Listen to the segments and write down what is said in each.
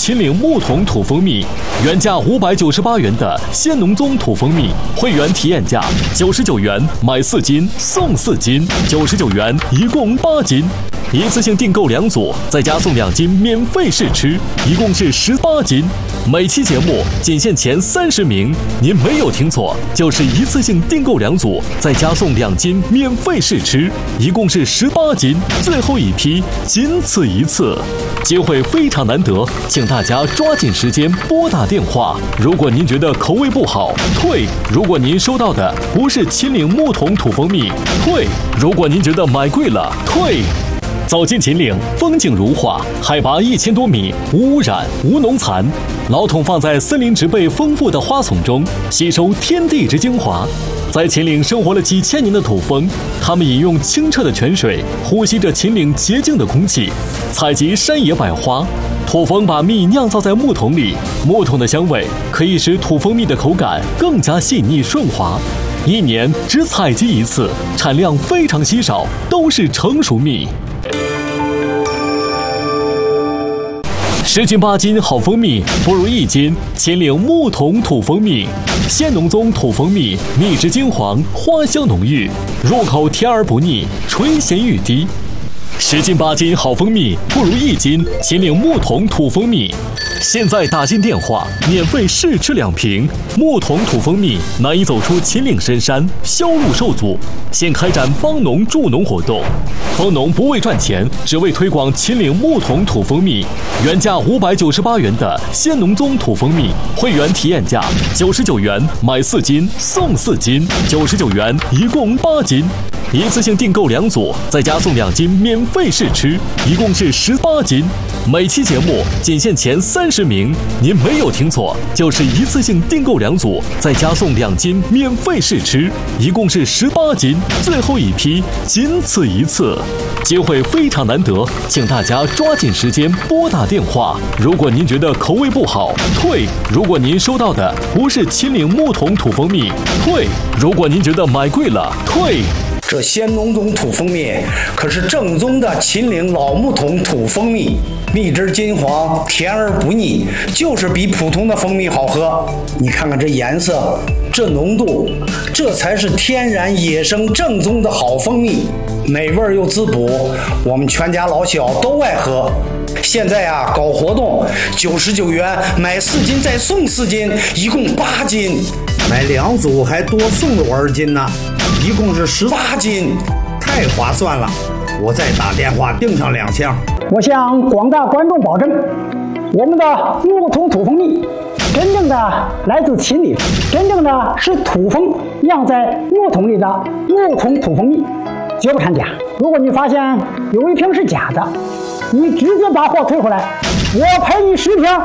秦岭木桶土蜂蜜，原价598元的鲜农宗土蜂蜜，会员体验价99元买4斤送4斤，99元一共8斤。一次性订购2组，再加送2斤免费试吃，一共是18斤。每期节目仅限前30名，您没有听错，就是一次性订购2组，再加送2斤免费试吃，一共是18斤。最后一批，仅此一次，机会非常难得，请大家抓紧时间拨打电话。如果您觉得口味不好，退；如果您收到的不是秦岭木桶土蜂蜜，退；如果您觉得买贵了，退。走进秦岭，风景如画，海拔1000多米，无污染，无农残。老桶放在森林植被丰富的花丛中，吸收天地之精华。在秦岭生活了几千年的土蜂，它们饮用清澈的泉水，呼吸着秦岭洁净的空气，采集山野百花。土蜂把蜜酿造在木桶里，木桶的香味可以使土蜂蜜的口感更加细腻顺滑。1年只采集1次，产量非常稀少，都是成熟蜜。10斤8斤好蜂蜜，不如1斤秦岭木桶土蜂蜜。鲜农宗土蜂蜜，蜜质金黄，花香浓郁，入口甜而不腻，醇咸欲滴。10斤8斤好蜂蜜，不如1斤秦岭木桶土蜂蜜。现在打进电话，免费试吃2瓶木桶土蜂蜜，难以走出秦岭深山，销路受阻。现开展帮农助农活动，蜂农不为赚钱，只为推广秦岭木桶土蜂蜜。原价598元的鲜农宗土蜂蜜，会员体验价99元买4斤送4斤，99元一共8斤。一次性订购2组，再加送2斤免费试吃，一共是18斤。每期节目仅限前30名，您没有听错，就是一次性订购2组，再加送2斤免费试吃，一共是18斤。最后一批，仅此一次，机会非常难得，请大家抓紧时间拨打电话。如果您觉得口味不好，退；如果您收到的不是秦岭木桶土蜂蜜，退；如果您觉得买贵了，退。 这鲜农宗土蜂蜜可是正宗的秦岭老木桶土蜂蜜，蜜汁金黄，甜而不腻，就是比普通的蜂蜜好喝。你看看这颜色，这浓度，这才是天然野生正宗的好蜂蜜，美味又滋补，我们全家老小都爱喝。现在啊，搞活动，99元买4斤再送4斤，一共8斤，买2组还多送了2斤呢，一共是18斤，太划算了！我再打电话订上2箱。 我向广大观众保证，我们的木桶土蜂蜜真正的来自秦岭，真正的是土蜂酿在木桶里的木桶土蜂蜜，绝不掺假。如果你发现有一瓶是假的，你直接把货退回来，我赔你10瓶。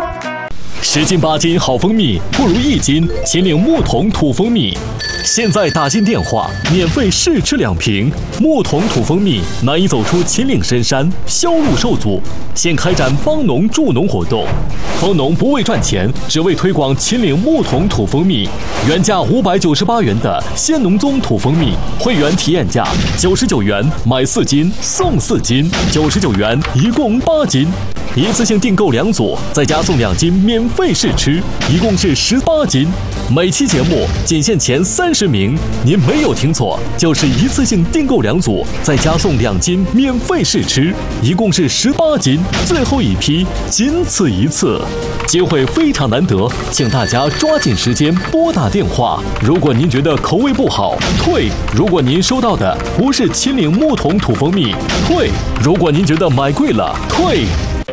10斤8斤好蜂蜜，不如1斤秦岭木桶土蜂蜜。现在打进电话，免费试吃2瓶木桶土蜂蜜，难以走出秦岭深山，销路受阻。现开展帮农助农活动，蜂农不为赚钱，只为推广秦岭木桶土蜂蜜。原价598元的鲜农宗土蜂蜜，会员体验价99元买4斤送4斤，99元一共8斤。一次性订购2组，再加送2斤免费试吃，一共是18斤。每期节目仅限前30名，您没有听错，就是一次性订购2组，再加送2斤免费试吃，一共是18斤。最后一批，仅此一次，机会非常难得，请大家抓紧时间拨打电话。如果您觉得口味不好，退；如果您收到的不是秦岭木桶土蜂蜜，退；如果您觉得买贵了，退。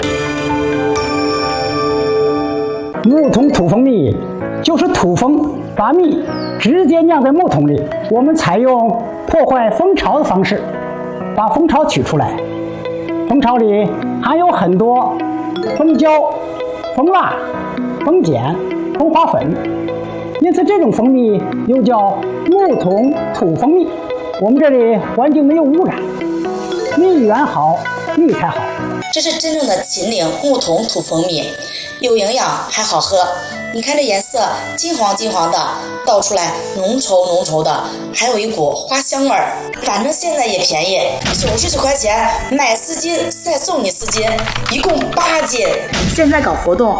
木桶土蜂蜜就是土蜂把蜜直接酿在木桶里，我们采用破坏蜂巢的方式把蜂巢取出来。蜂巢里含有很多蜂胶、蜂蜡、蜂碱、蜂花粉，因此这种蜂蜜又叫木桶土蜂蜜。我们这里环境没有污染，蜜源好，蜜才好。 这是真正的秦岭木桶土蜂蜜，有营养还好喝。你看这颜色金黄金黄的，倒出来浓稠浓稠的，还有一股花香味儿。反正现在也便宜，99块钱买4斤再送你4斤，一共8斤。 现在搞活动